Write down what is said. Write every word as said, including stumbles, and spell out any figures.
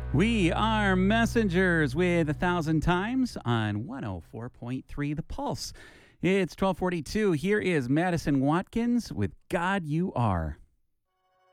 We are messengers with a thousand times on one oh four point three The Pulse. It's twelve forty-two. Here is Madison Watkins with God You Are.